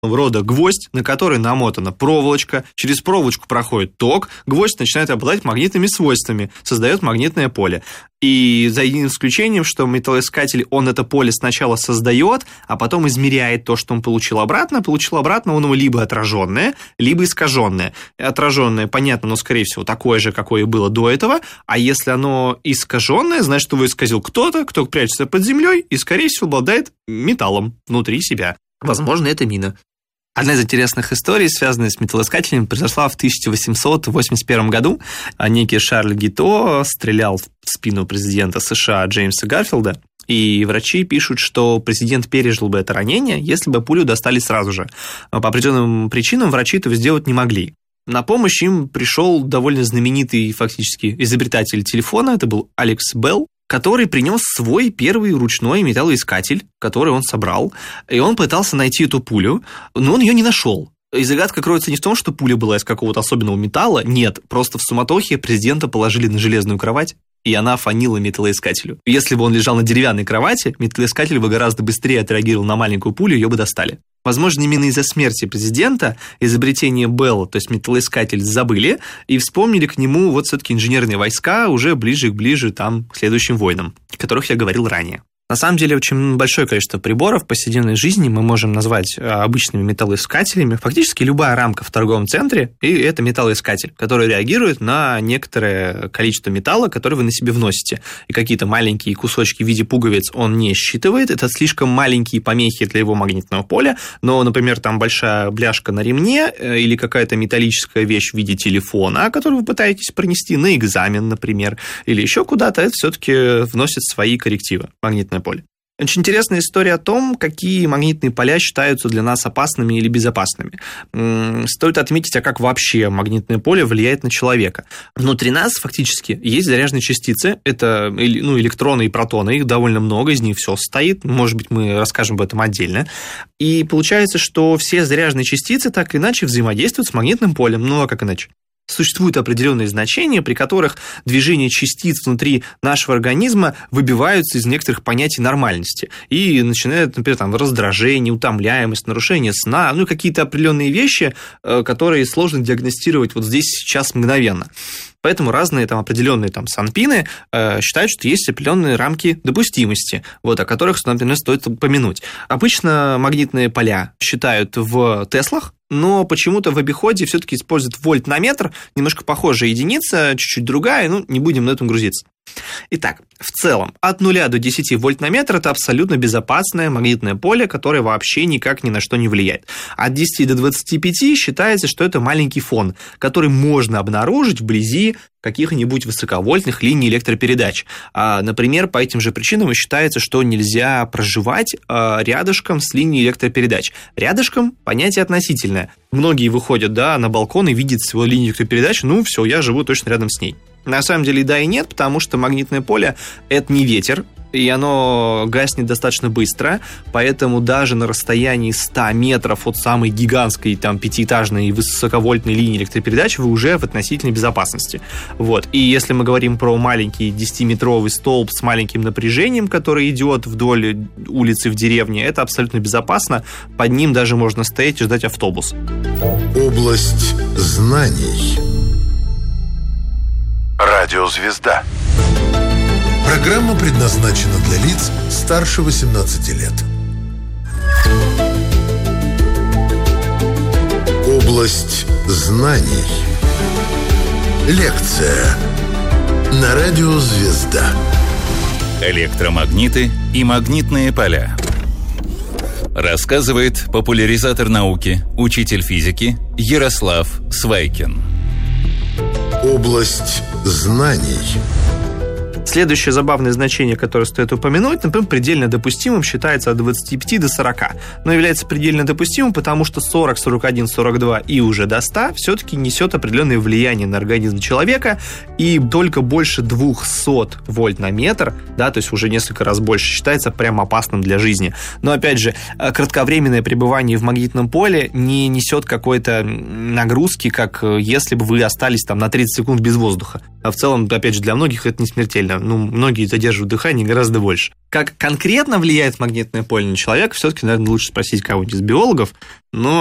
рода гвоздь, на который намотана проволочка, через проволочку проходит ток, гвоздь начинает обладать магнитными свойствами, создает магнитное поле. И за единым исключением, что металлоискатель, он это поле сначала создает, а потом измеряет то, что он получил обратно. Получил обратно он его либо отраженное, либо искаженное. Отраженное, понятно, но, скорее всего, такое же, какое и было до этого. А если оно искаженное, значит, его исказил кто-то, кто прячется под землей и, скорее всего, обладает металлом внутри себя. Возможно, это мина. Одна из интересных историй, связанная с металлоискателем, произошла в 1881 году. Некий Шарль Гито стрелял в спину президента США Джеймса Гарфилда, и врачи пишут, что президент пережил бы это ранение, если бы пулю достали сразу же. Но по определенным причинам врачи этого сделать не могли. На помощь им пришел довольно знаменитый фактически изобретатель телефона, это был Алекс Белл, который принес свой первый ручной металлоискатель, который он собрал, и он пытался найти эту пулю, но он ее не нашел. И загадка кроется не в том, что пуля была из какого-то особенного металла, нет, просто в суматохе президента положили на железную кровать, и она фонила металлоискателю. Если бы он лежал на деревянной кровати, металлоискатель бы гораздо быстрее отреагировал на маленькую пулю, ее бы достали. Возможно, именно из-за смерти президента изобретение Белла, то есть металлоискатель, забыли и вспомнили к нему вот все-таки инженерные войска уже ближе там, к следующим войнам, о которых я говорил ранее. На самом деле, очень большое количество приборов в повседневной жизни мы можем назвать обычными металлоискателями. Фактически любая рамка в торговом центре, и это металлоискатель, который реагирует на некоторое количество металла, которое вы на себе вносите. И какие-то маленькие кусочки в виде пуговиц он не считывает. Это слишком маленькие помехи для его магнитного поля. Но, например, там большая бляшка на ремне или какая-то металлическая вещь в виде телефона, которую вы пытаетесь пронести на экзамен, например, или еще куда-то, это все-таки вносит свои коррективы магнитное поле. Очень интересная история о том, какие магнитные поля считаются для нас опасными или безопасными. Стоит отметить, а как вообще магнитное поле влияет на человека. Внутри нас фактически есть заряженные частицы, это электроны и протоны, их довольно много, из них все состоит, может быть, мы расскажем об этом отдельно. И получается, что все заряженные частицы так или иначе взаимодействуют с магнитным полем, ну а как иначе? Существуют определенные значения, при которых движения частиц внутри нашего организма выбиваются из некоторых понятий нормальности и начинают, например, там, раздражение, утомляемость, нарушение сна, какие-то определенные вещи, которые сложно диагностировать вот здесь, сейчас, мгновенно. Поэтому разные там определенные санпины считают, что есть определенные рамки допустимости, о которых, например, стоит упомянуть. Обычно магнитные поля считают в теслах, но почему-то в обиходе все-таки используют вольт на метр, немножко похожая единица, чуть-чуть другая, не будем на этом грузиться. Итак, в целом, от 0 до 10 вольт на метр – это абсолютно безопасное магнитное поле, которое вообще никак ни на что не влияет. От 10 до 25 считается, что это маленький фон, который можно обнаружить вблизи каких-нибудь высоковольтных линий электропередач. Например, по этим же причинам считается, что нельзя проживать рядышком с линией электропередач. Рядышком – понятие относительное. Многие выходят на балкон и видят свою линию электропередач, все, я живу точно рядом с ней. На самом деле да и нет, потому что магнитное поле – это не ветер, и оно гаснет достаточно быстро, поэтому даже на расстоянии 100 метров от самой гигантской пятиэтажной высоковольтной линии электропередач вы уже в относительной безопасности. И если мы говорим про маленький 10-метровый столб с маленьким напряжением, который идет вдоль улицы в деревне, это абсолютно безопасно, под ним даже можно стоять и ждать автобус. Область знаний. Радиозвезда. Программа предназначена для лиц старше 18 лет. Область знаний. Лекция на Радиозвезда. Электромагниты и магнитные поля. Рассказывает популяризатор науки, учитель физики Ярослав Свайкин. Область знаний. Следующее забавное значение, которое стоит упомянуть, например, предельно допустимым считается от 25 до 40, но является предельно допустимым, потому что 40, 41, 42 и уже до 100 все-таки несет определенное влияние на организм человека, и только больше 200 вольт на метр, то есть уже несколько раз больше, считается прям опасным для жизни. Но опять же, кратковременное пребывание в магнитном поле не несет какой-то нагрузки, как если бы вы остались на 30 секунд без воздуха. а в целом, опять же, для многих это не смертельно. Многие задерживают дыхание гораздо больше. Как конкретно влияет магнитное поле на человека, все-таки, наверное, лучше спросить кого-нибудь из биологов, но